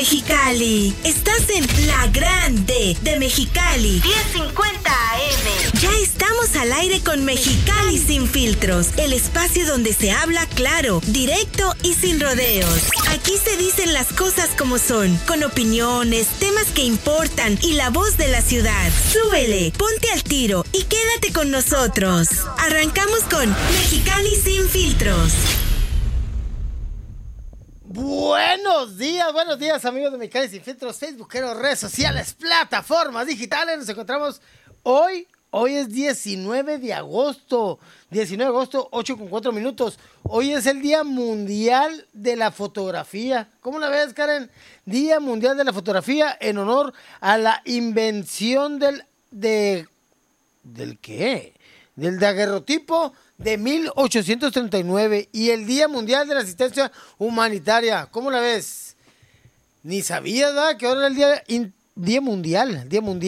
Mexicali. Estás en La Grande de Mexicali, 1050 AM. Ya estamos al aire con Mexicali Sin Filtros, el espacio donde se habla claro, directo y sin rodeos. Aquí se dicen las cosas como son, con opiniones, temas que importan y la voz de la ciudad. Súbele, ponte al tiro y quédate con nosotros. Arrancamos con Mexicali Sin Filtros. Buenos días amigos de Mexicali Sin Filtros, facebookeros, redes sociales, plataformas digitales. Nos encontramos hoy es 19 de agosto, 8:04. Hoy es el Día Mundial de la Fotografía. ¿Cómo la ves, Karen? Día Mundial de la Fotografía en honor a la invención del daguerrotipo de 1839 y el Día Mundial de la Asistencia Humanitaria. ¿Cómo la ves? Ni sabías, ¿verdad? Que ahora era el Día Mundial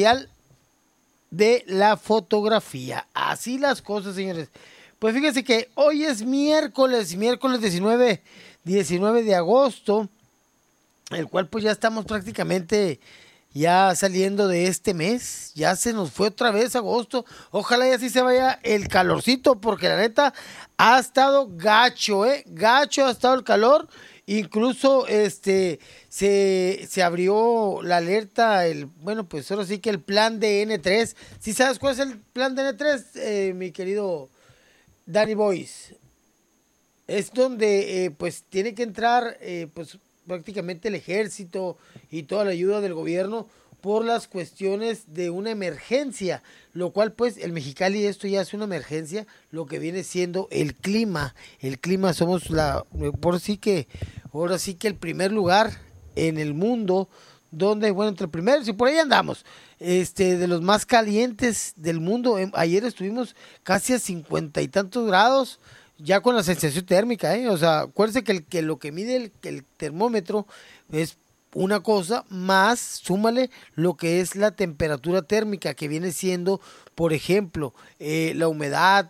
de la Fotografía. Así las cosas, señores. Pues fíjense que hoy es miércoles 19 de agosto, el cual pues ya estamos prácticamente ya saliendo de este mes. Ya se nos fue otra vez agosto. Ojalá y así se vaya el calorcito, porque la neta ha estado gacho, gacho ha estado el calor. Incluso se abrió la alerta, pues ahora sí que el plan de N3. ¿Sí sabes cuál es el plan de N3, mi querido Danny Boyce? Es donde pues tiene que entrar pues prácticamente el ejército y toda la ayuda del gobierno por las cuestiones de una emergencia, lo cual pues el Mexicali esto ya es una emergencia, lo que viene siendo el clima somos ahora sí que el primer lugar en el mundo donde, entre primeros y por ahí andamos, de los más calientes del mundo. Ayer estuvimos casi a 50 y tantos grados, ya con la sensación térmica, o sea, acuérdense que lo que mide el termómetro es una cosa, más súmale lo que es la temperatura térmica, que viene siendo, por ejemplo, la humedad,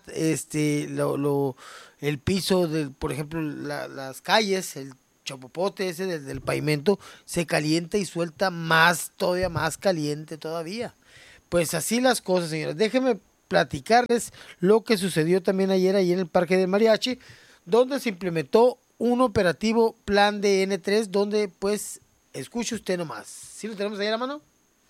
el piso, por ejemplo, las calles, el chapopote ese del pavimento, se calienta y suelta todavía más caliente todavía. Pues así las cosas, señores. Déjenme platicarles lo que sucedió también ayer ahí en el Parque del Mariachi, donde se implementó un operativo plan de N3, donde pues escuche usted nomás. ¿Sí lo tenemos ahí a la mano?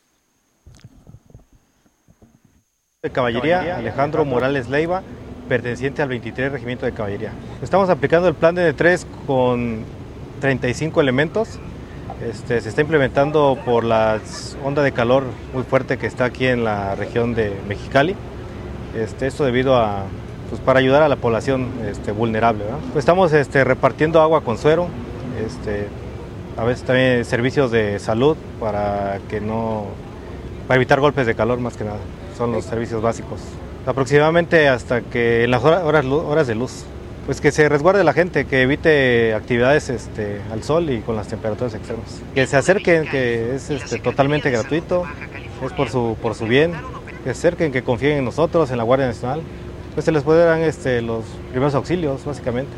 De Caballería, Alejandro Morales Leiva, perteneciente al 23 Regimiento de Caballería. Estamos aplicando el plan de N3 con 35 elementos. Se está implementando por la onda de calor muy fuerte que está aquí en la región de Mexicali. Esto debido a, pues para ayudar a la población vulnerable, ¿verdad? Pues estamos repartiendo agua con suero, a veces también servicios de salud para evitar golpes de calor, más que nada. Son los servicios básicos. Aproximadamente hasta que en las horas de luz, pues que se resguarde la gente, que evite actividades al sol y con las temperaturas extremas. Que se acerquen, que es totalmente gratuito, es por su bien. Que se acerquen, que confíen en nosotros, en la Guardia Nacional, pues se les puede dar los primeros auxilios, básicamente.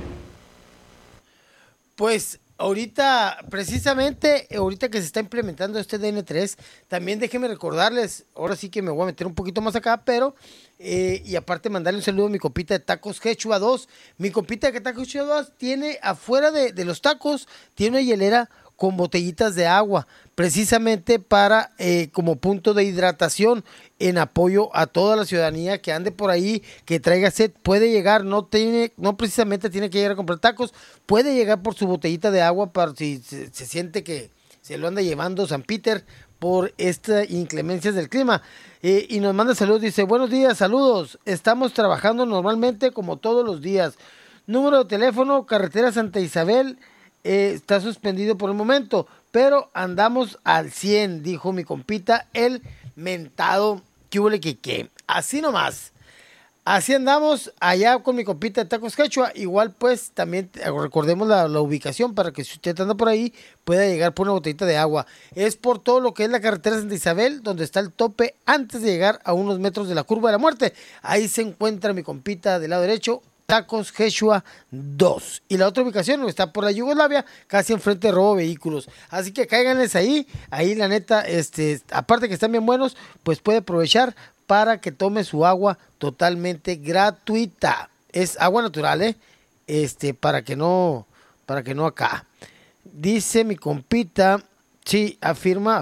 Pues ahorita que se está implementando este DN3, también déjenme recordarles, ahora sí que me voy a meter un poquito más acá, pero, y aparte mandarle un saludo a mi compita de Tacos Quechua 2. Mi compita de Tacos Quechua 2 tiene afuera de los tacos, tiene una hielera con botellitas de agua, precisamente para como punto de hidratación, en apoyo a toda la ciudadanía que ande por ahí, que traiga sed. Puede llegar, no precisamente tiene que llegar a comprar tacos, puede llegar por su botellita de agua para si se siente que se lo anda llevando San Peter por estas inclemencias del clima. Y nos manda saludos, dice: buenos días, saludos, estamos trabajando normalmente como todos los días. Número de teléfono, carretera Santa Isabel, está suspendido por el momento, pero andamos al 100, dijo mi compita, el mentado que así nomás. Así andamos allá con mi compita de Tacos Quechua. Igual pues también recordemos la ubicación para que si usted anda por ahí pueda llegar por una botellita de agua. Es por todo lo que es la carretera Santa Isabel, donde está el tope antes de llegar a unos metros de la curva de la muerte. Ahí se encuentra mi compita del lado derecho, Tacos Jeshua 2. Y la otra ubicación está por la Yugoslavia, casi enfrente de Robo Vehículos. Así que cáiganles ahí la neta, aparte que están bien buenos, pues puede aprovechar para que tome su agua totalmente gratuita. Es agua natural, para que no acá. Dice mi compita, sí, afirma.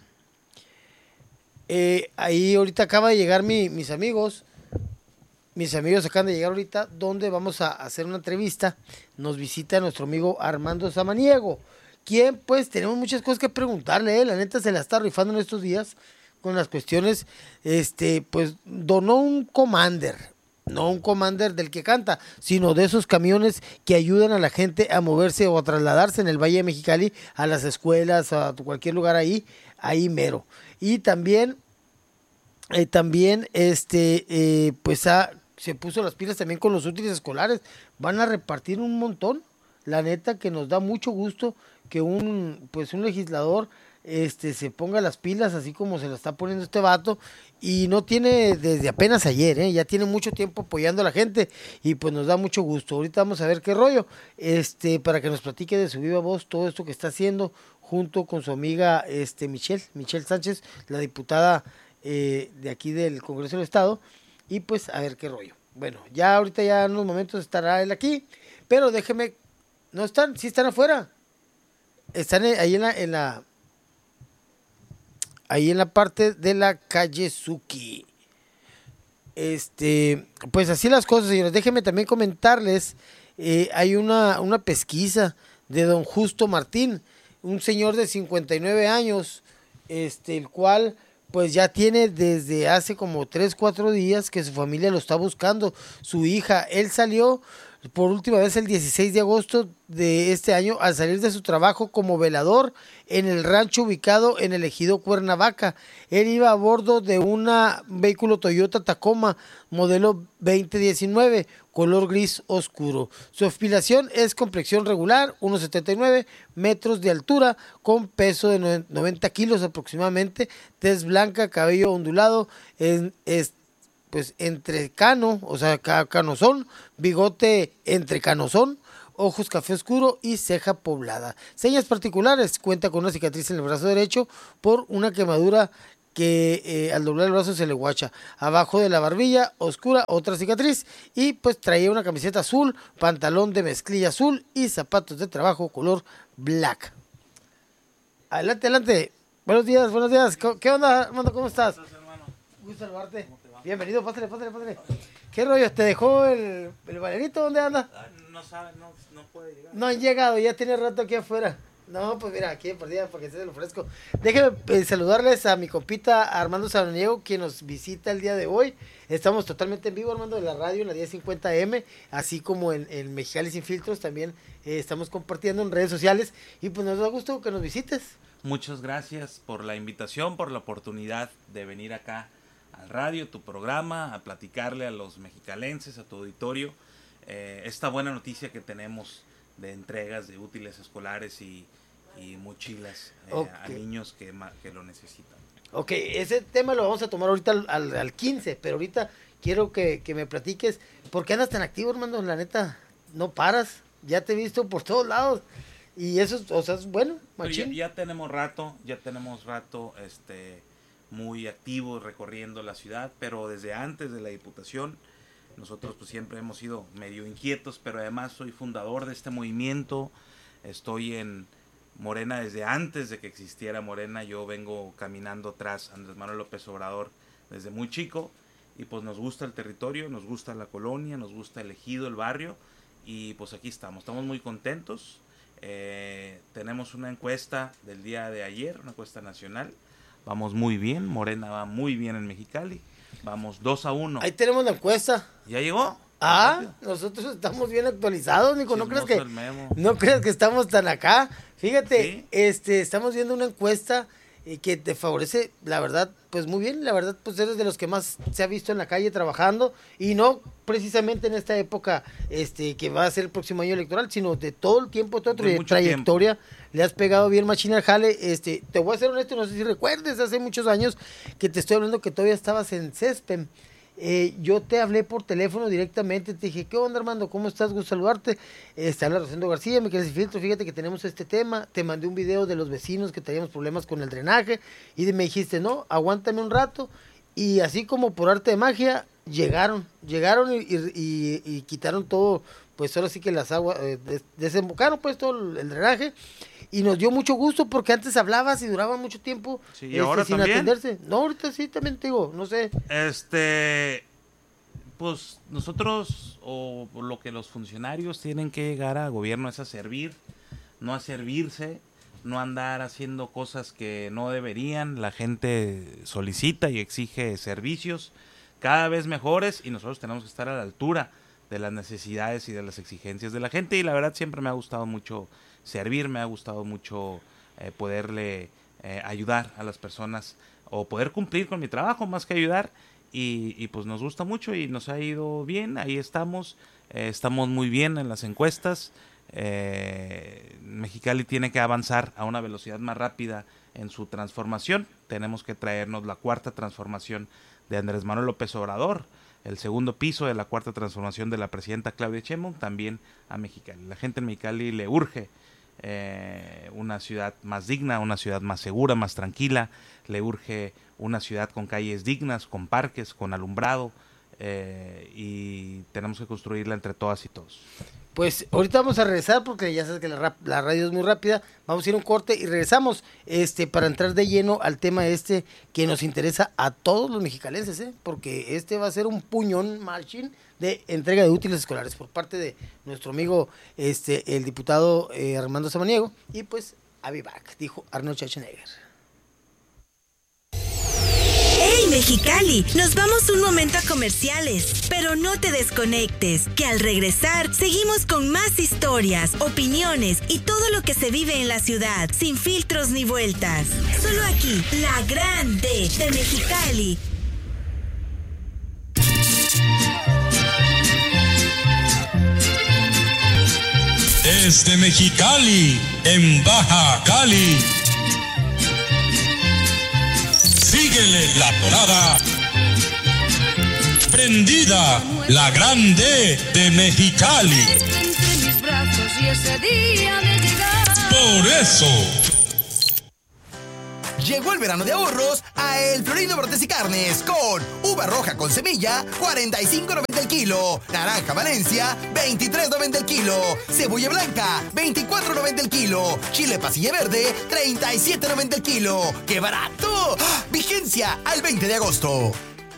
Ahí ahorita acaba de llegar mis amigos. Mis amigos acaban de llegar ahorita, donde vamos a hacer una entrevista. Nos visita nuestro amigo Armando Samaniego, quien pues tenemos muchas cosas que preguntarle. La neta se la está rifando en estos días con las cuestiones. Pues donó un Commander, no un Commander del que canta, sino de esos camiones que ayudan a la gente a moverse o a trasladarse en el Valle de Mexicali a las escuelas, a cualquier lugar ahí mero. Y también pues se puso las pilas también con los útiles escolares. Van a repartir un montón. La neta que nos da mucho gusto que un legislador se ponga las pilas así como se las está poniendo este vato, y no tiene desde apenas ayer, ya tiene mucho tiempo apoyando a la gente, y pues nos da mucho gusto. Ahorita vamos a ver qué rollo, para que nos platique de su viva voz todo esto que está haciendo junto con su amiga Michelle Sánchez, la diputada de aquí del Congreso del Estado, y pues a ver qué rollo. Bueno, ya ahorita ya en unos momentos estará él aquí, pero déjeme, no están, sí están afuera, están ahí en la parte de la calle Zuki. Pues así las cosas, señores. Déjenme también comentarles, hay una pesquisa de don Justo Martín, un señor de 59 años, el cual pues ya tiene desde hace como 3-4 días que su familia lo está buscando. Su hija, él salió por última vez el 16 de agosto de este año al salir de su trabajo como velador en el rancho ubicado en el ejido Cuernavaca. Él iba a bordo de un vehículo Toyota Tacoma modelo 2019, color gris oscuro. Su aspiración es complexión regular, 1,79 metros de altura, con peso de 90 kilos aproximadamente, tez blanca, cabello ondulado, pues entrecano, o sea, canosón, bigote entrecanosón, ojos café oscuro y ceja poblada. Señas particulares: cuenta con una cicatriz en el brazo derecho por una quemadura que al doblar el brazo se le guacha. Abajo de la barbilla oscura otra cicatriz, y pues traía una camiseta azul, pantalón de mezclilla azul y zapatos de trabajo color black. Adelante. Buenos días. ¿Qué onda, Armando? ¿Cómo estás? Gusto saludarte. Bienvenido, pásale. ¿Qué rollo? ¿Te dejó el valerito? ¿Dónde anda? No sabe, no puede llegar. No han llegado, ya tiene rato aquí afuera. No, pues mira, aquí por día, porque se lo ofrezco. Déjenme saludarles a mi compita Armando Samaniego, quien nos visita el día de hoy. Estamos totalmente en vivo, Armando, de la radio en la 1050M, así como en Mexicali Sin Filtros. También estamos compartiendo en redes sociales, y pues nos da gusto que nos visites. Muchas gracias por la invitación, por la oportunidad de venir acá al radio, tu programa, a platicarle a los mexicalenses, a tu auditorio, esta buena noticia que tenemos de entregas de útiles escolares y mochilas a niños que lo necesitan. Ok, ese tema lo vamos a tomar ahorita al 15, pero ahorita quiero que me platiques, ¿por qué andas tan activo, hermano? La neta, no paras, ya te he visto por todos lados, y eso, o sea, es bueno, machín. Ya tenemos rato, muy activos recorriendo la ciudad, pero desde antes de la Diputación nosotros pues siempre hemos sido medio inquietos, pero además soy fundador de este movimiento. Estoy en Morena desde antes de que existiera Morena. Yo vengo caminando tras Andrés Manuel López Obrador desde muy chico, y pues nos gusta el territorio, nos gusta la colonia, nos gusta el ejido, el barrio, y pues aquí estamos muy contentos. Tenemos una encuesta del día de ayer, una encuesta nacional. Vamos muy bien, Morena va muy bien en Mexicali. Vamos 2-1. Ahí tenemos la encuesta. ¿Ya llegó? Nosotros estamos bien actualizados, Nico. No creas que estamos tan acá. Fíjate, ¿sí? Estamos viendo una encuesta que te favorece, la verdad, pues muy bien. La verdad, pues eres de los que más se ha visto en la calle trabajando, y no precisamente en esta época que va a ser el próximo año electoral, sino de todo el tiempo, toda tu trayectoria. Tiempo. Le has pegado bien machín al jale. Te voy a ser honesto, no sé si recuerdes, hace muchos años que te estoy hablando que todavía estabas en CESPEM, yo te hablé por teléfono directamente, te dije, ¿qué onda, Armando? ¿Cómo estás? Gusto saludarte. Habla Rosendo García, me quieres filtro, fíjate que tenemos este tema, te mandé un video de los vecinos que teníamos problemas con el drenaje, y me dijiste, no, aguántame un rato, y así como por arte de magia, llegaron y quitaron todo, pues ahora sí que las aguas, desembocaron pues todo el drenaje, y nos dio mucho gusto porque antes hablabas y duraba mucho tiempo ¿y ahora sin también? atenderse. No, ahorita sí, también te digo, no sé. Pues nosotros, o lo que los funcionarios tienen que llegar a gobierno es a servir, no a servirse, no andar haciendo cosas que no deberían. La gente solicita y exige servicios cada vez mejores y nosotros tenemos que estar a la altura de las necesidades y de las exigencias de la gente, y la verdad siempre me ha gustado mucho servir, me ha gustado mucho poderle ayudar a las personas o poder cumplir con mi trabajo más que ayudar, y pues nos gusta mucho y nos ha ido bien, ahí estamos muy bien en las encuestas. Mexicali tiene que avanzar a una velocidad más rápida en su transformación, tenemos que traernos la cuarta transformación de Andrés Manuel López Obrador, el segundo piso de la cuarta transformación de la presidenta Claudia Sheinbaum también a Mexicali. La gente en Mexicali le urge una ciudad más digna, una ciudad más segura, más tranquila, le urge una ciudad con calles dignas, con parques, con alumbrado, y tenemos que construirla entre todas y todos. Pues ahorita vamos a regresar porque ya sabes que la radio es muy rápida. Vamos a ir a un corte y regresamos para entrar de lleno al tema que nos interesa a todos los mexicalenses, porque va a ser un puñón machín de entrega de útiles escolares por parte de nuestro amigo el diputado Armando Samaniego, y pues Avivac, dijo Arnold Schwarzenegger. ¡Hey, Mexicali! Nos vamos un momento a comerciales, pero no te desconectes, que al regresar seguimos con más historias, opiniones y todo lo que se vive en la ciudad, sin filtros ni vueltas. Solo aquí, La Grande de Mexicali. Desde Mexicali, en Baja Cali. Síguele la torada. Prendida, La Grande de Mexicali. Entre mis brazos y ese día de llegar. Por eso. Llegó el verano de ahorros a El Florido Brotes y Carnes con uva roja con semilla, $45.90 el kilo. Naranja Valencia, $23.90 el kilo. Cebolla blanca, $24.90 el kilo. Chile pasilla verde, $37.90 el kilo. ¡Qué barato! Vigencia al 20 de agosto.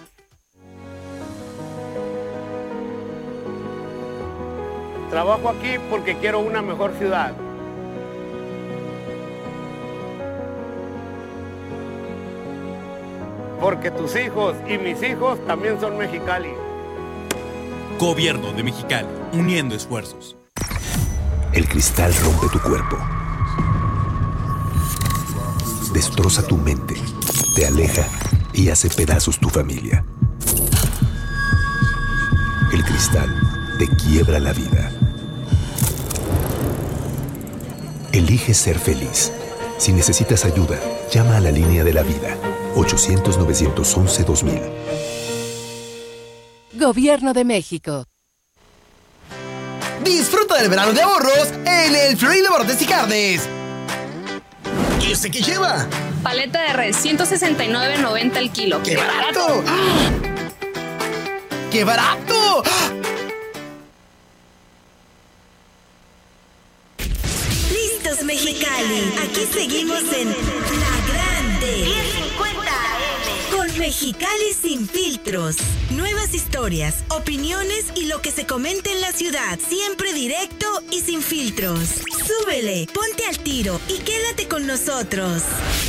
Trabajo aquí porque quiero una mejor ciudad. Porque tus hijos y mis hijos también son Mexicali. Gobierno de Mexicali, uniendo esfuerzos. El cristal rompe tu cuerpo. Destroza tu mente, te aleja y hace pedazos tu familia. El cristal te quiebra la vida. Elige ser feliz. Si necesitas ayuda, llama a la línea de la vida. 800-911-2000. Gobierno de México. Disfruta del verano de ahorros en El Florido Brotes y Carnes. ¿Y este qué lleva? Paleta de res, $169.90 el kilo. ¡Qué barato! ¡Ah! ¡Qué barato! ¡Ah! Listos, Mexicali. Aquí seguimos en La Grande 1050 AM con Mexicali sin filtros. Nuevas historias, opiniones y lo que se comenta en la ciudad, siempre directo y sin filtros. Súbele, ponte al tiro y quédate con nosotros.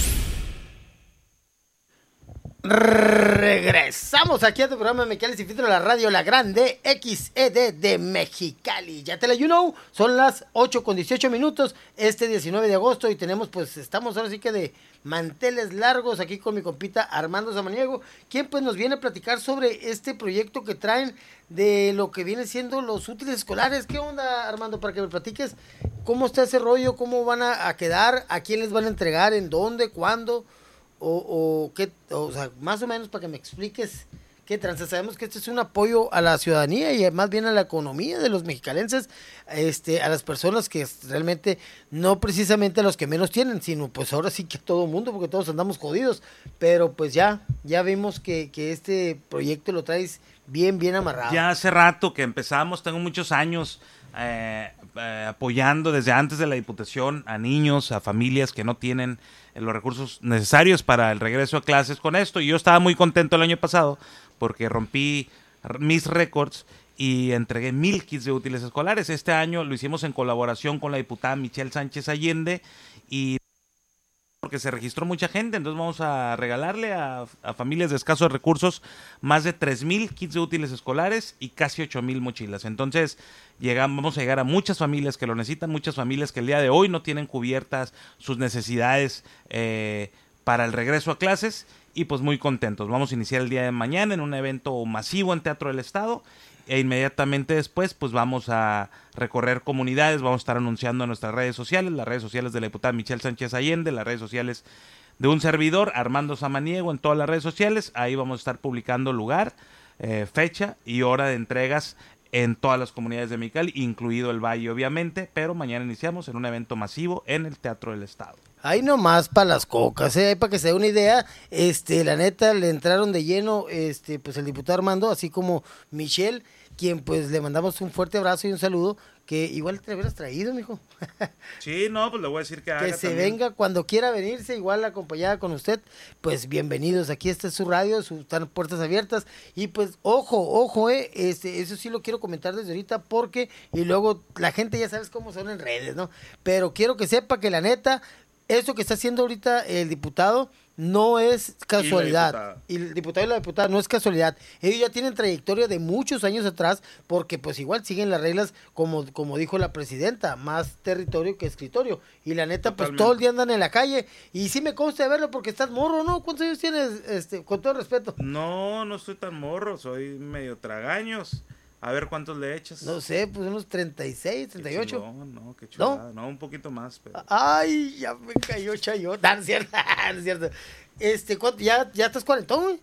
Regresamos aquí a tu programa Mexicali sin filtro de la radio La Grande XED de Mexicali. Ya te la you know, son las 8:18 19 de agosto y estamos ahora sí que de manteles largos aquí con mi compita Armando Samaniego, quien pues nos viene a platicar sobre este proyecto que traen de lo que viene siendo los útiles escolares. ¿Qué onda, Armando? Para que me platiques cómo está ese rollo, cómo van a quedar, a quién les van a entregar, en dónde, cuándo. O sea, más o menos para que me expliques ¿Qué tranza? Sabemos que este es un apoyo a la ciudadanía y más bien a la economía de los mexicalenses, a las personas que realmente, no precisamente a los que menos tienen, sino pues ahora sí que a todo mundo, porque todos andamos jodidos, pero pues ya vimos que este proyecto lo traes bien amarrado. Ya hace rato que empezamos, tengo muchos años apoyando desde antes de la Diputación a niños, a familias que no tienen los recursos necesarios para el regreso a clases con esto, y yo estaba muy contento el año pasado porque rompí mis récords y entregué 1,000 kits de útiles escolares. Este año lo hicimos en colaboración con la diputada Michelle Sánchez Allende, y porque se registró mucha gente, entonces vamos a regalarle a familias de escasos recursos más de 3,000 kits de útiles escolares y casi 8,000 mochilas. Entonces vamos a llegar a muchas familias que lo necesitan, muchas familias que el día de hoy no tienen cubiertas sus necesidades para el regreso a clases, y pues muy contentos. Vamos a iniciar el día de mañana en un evento masivo en Teatro del Estado, e inmediatamente después pues vamos a recorrer comunidades, vamos a estar anunciando en nuestras redes sociales, las redes sociales de la diputada Michelle Sánchez Allende, las redes sociales de un servidor, Armando Samaniego, en todas las redes sociales. Ahí vamos a estar publicando lugar, fecha y hora de entregas en todas las comunidades de Mexicali, incluido el Valle obviamente, pero mañana iniciamos en un evento masivo en el Teatro del Estado. Ahí nomás para las cocas, para que se dé una idea, la neta le entraron de lleno, pues el diputado Armando, así como Michelle, quien pues le mandamos un fuerte abrazo y un saludo, que igual te hubieras traído, mijo. Sí, no, pues le voy a decir que haga que se también. venga cuando quiera venirse, igual acompañada con usted, pues bienvenidos, aquí está su radio, están puertas abiertas, y pues ojo, eso sí lo quiero comentar desde ahorita, porque, y luego la gente ya sabes cómo son en redes, ¿no? Pero quiero que sepa que la neta, esto que está haciendo ahorita el diputado no es casualidad. Y el diputado y la diputada no es casualidad. Ellos ya tienen trayectoria de muchos años atrás, porque pues igual siguen las reglas como dijo la presidenta, más territorio que escritorio. Y la neta, pues todo el día andan en la calle. Y sí me consta de verlo porque estás morro, ¿no? ¿Cuántos años tienes, con todo respeto? No estoy tan morro, soy medio tragaños. A ver, ¿cuántos le echas? No sé, pues unos 36, 38. No, qué chulada. No, un poquito más. Pero... Ay, ya me cayó chayota. No es cierto, no es cierto. ¿Cuánto? ¿Ya estás cuarentón, güey?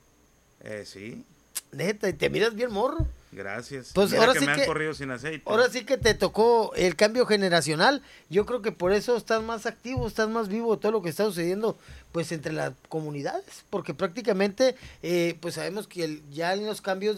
Sí. Neta, y te miras bien morro. Gracias. Pues mira ahora que sí me que, han corrido sin aceite. Ahora sí que te tocó el cambio generacional. Yo creo que por eso estás más activo, estás más vivo de todo lo que está sucediendo pues entre las comunidades, porque prácticamente pues sabemos que ya en los cambios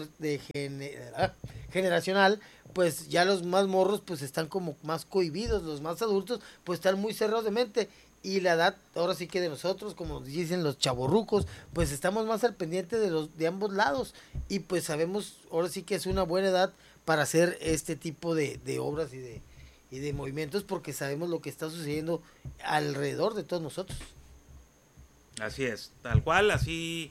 generacional, pues ya los más morros pues están como más cohibidos, los más adultos pues están muy cerrados de mente. Y la edad, ahora sí que de nosotros, como dicen los chavorrucos, pues estamos más al pendiente de ambos lados. Y pues sabemos, ahora sí que es una buena edad para hacer este tipo de obras y de movimientos, porque sabemos lo que está sucediendo alrededor de todos nosotros. Así es, tal cual, así,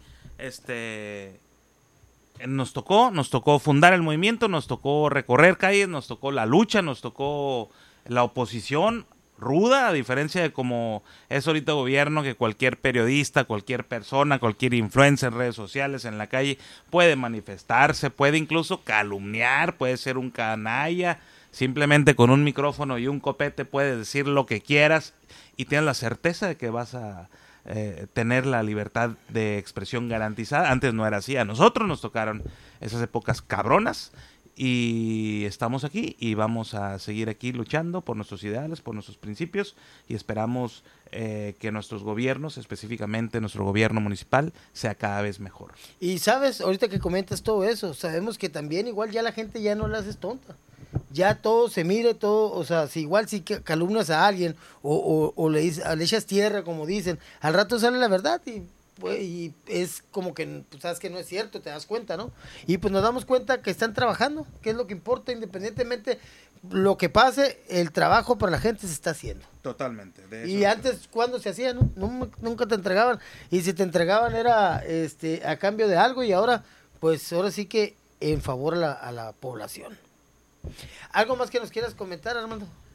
nos tocó fundar el movimiento, nos tocó recorrer calles, nos tocó la lucha, nos tocó la oposición ruda, a diferencia de como es ahorita gobierno, que cualquier periodista, cualquier persona, cualquier influencer en redes sociales, en la calle, puede manifestarse, puede incluso calumniar, puede ser un canalla, simplemente con un micrófono y un copete puedes decir lo que quieras y tienes la certeza de que vas a tener la libertad de expresión garantizada. Antes no era así, a nosotros nos tocaron esas épocas cabronas, y estamos aquí y vamos a seguir aquí luchando por nuestros ideales, por nuestros principios, y esperamos que nuestros gobiernos, específicamente nuestro gobierno municipal, sea cada vez mejor. Y sabes, ahorita que comentas todo eso, sabemos que también igual ya la gente ya no la haces tonta. Ya todo se mire, todo, o sea, si igual si calumnias a alguien o le echas tierra, como dicen, al rato sale la verdad y es como que pues, sabes que no es cierto, te das cuenta, ¿no? Y pues nos damos cuenta que están trabajando, que es lo que importa, independientemente lo que pase, el trabajo para la gente se está haciendo. Totalmente. Y antes, ¿cuándo se hacía? ¿No? Nunca te entregaban, y si te entregaban era a cambio de algo, y ahora, pues ahora sí que en favor a la población. ¿Algo más que nos quieras comentar, Armando?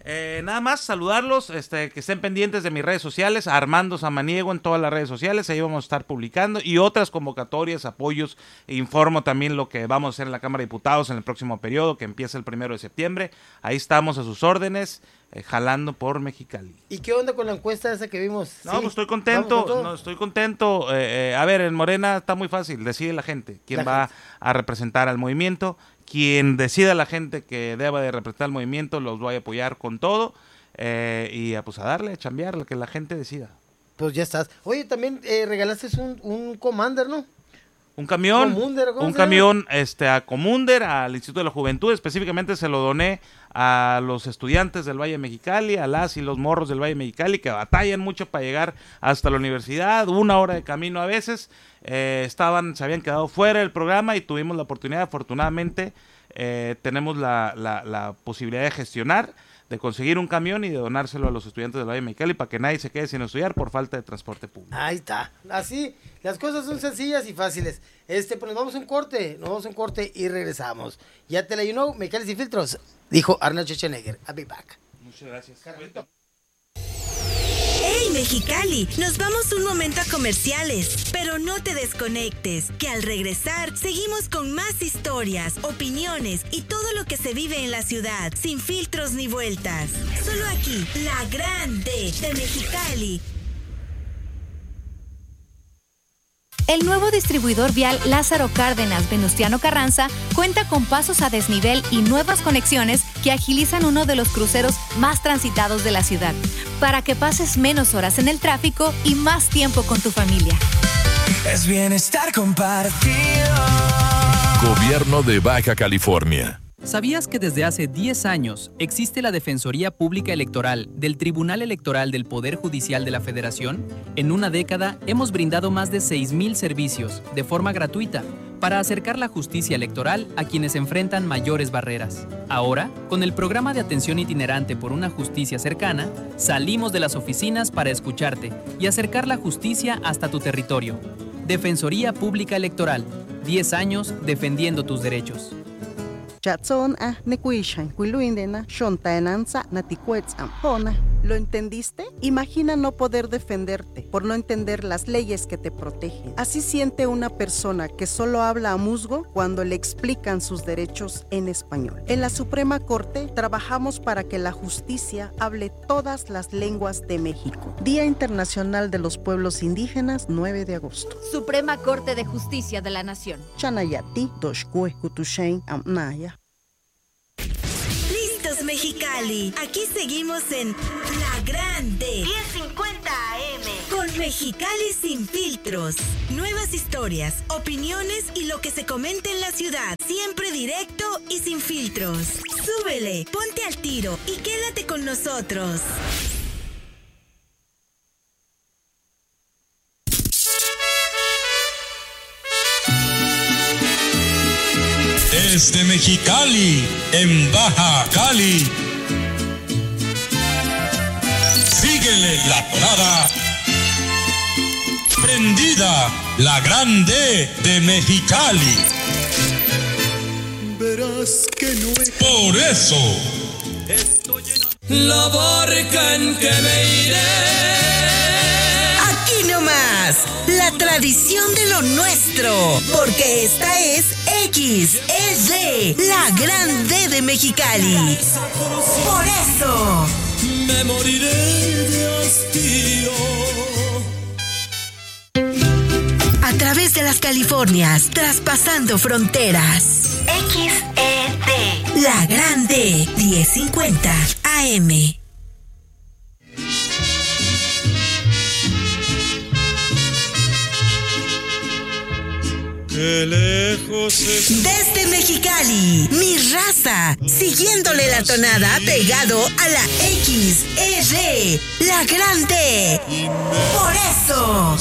Nada más saludarlos, que estén pendientes de mis redes sociales, Armando Samaniego en todas las redes sociales, ahí vamos a estar publicando y otras convocatorias, apoyos, informo también lo que vamos a hacer en la Cámara de Diputados en el próximo periodo que empieza el 1 de septiembre, ahí estamos a sus órdenes, jalando por Mexicali. ¿Y qué onda con la encuesta esa que vimos? No, pues estoy contento, a ver, en Morena está muy fácil, decide la gente quién va a representar al movimiento. Quien decida la gente que deba de representar el movimiento, los voy a apoyar con todo y pues a darle, a chambear, que la gente decida. Pues ya estás. Oye, también regalaste un Commander, ¿no? Un camión, a Comunder, al Instituto de la Juventud, específicamente se lo doné a los estudiantes del Valle de Mexicali, a las y los morros del Valle de Mexicali, que batallan mucho para llegar hasta la universidad, 1 hora de camino a veces, se habían quedado fuera del programa y tuvimos la oportunidad, afortunadamente, tenemos la posibilidad de gestionar, de conseguir un camión y de donárselo a los estudiantes del Valle de Mexicali para que nadie se quede sin estudiar por falta de transporte público. Ahí está. Así, las cosas son sencillas y fáciles. Pues nos vamos a un corte y regresamos. Ya te la you Mexicali Sin Filtros, dijo Arnold Schwarzenegger. I'll be back. Muchas gracias. Carlito. ¡Hey, Mexicali! Nos vamos un momento a comerciales, pero no te desconectes, que al regresar seguimos con más historias, opiniones y todo lo que se vive en la ciudad, sin filtros ni vueltas. Solo aquí, La Grande de Mexicali. El nuevo distribuidor vial Lázaro Cárdenas Venustiano Carranza cuenta con pasos a desnivel y nuevas conexiones que agilizan uno de los cruceros más transitados de la ciudad, para que pases menos horas en el tráfico y más tiempo con tu familia. Es bienestar compartido. Gobierno de Baja California. ¿Sabías que desde hace 10 años existe la Defensoría Pública Electoral del Tribunal Electoral del Poder Judicial de la Federación? En una década hemos brindado más de 6,000 servicios de forma gratuita para acercar la justicia electoral a quienes enfrentan mayores barreras. Ahora, con el programa de atención itinerante por una justicia cercana, salimos de las oficinas para escucharte y acercar la justicia hasta tu territorio. Defensoría Pública Electoral, 10 años defendiendo tus derechos. ¿Lo entendiste? Imagina no poder defenderte por no entender las leyes que te protegen. Así siente una persona que solo habla a musgo cuando le explican sus derechos en español. En la Suprema Corte trabajamos para que la justicia hable todas las lenguas de México. Día Internacional de los Pueblos Indígenas, 9 de agosto. Suprema Corte de Justicia de la Nación. Chanayati, Doshkue, Kutushain, Amnaya. Listos, Mexicali. Aquí seguimos en La Grande 1050 AM con Mexicali Sin Filtros. Nuevas historias, opiniones y lo que se comenta en la ciudad. Siempre directo y sin filtros. Súbele, ponte al tiro y quédate con nosotros. Desde Mexicali, en Baja Cali. Síguele la tonada. Prendida, La Grande de Mexicali. Verás que no es por eso. La barca en que me iré. Aquí nomás, la tradición de lo nuestro, porque esta es XED, La Grande de Mexicali. Por eso me moriré de hastío. A través de las Californias, traspasando fronteras. XED, La Grande, 1050 AM. Qué lejos es. Desde Mexicali, mi raza, siguiéndole la tonada pegado a la XED, La Grande. Por eso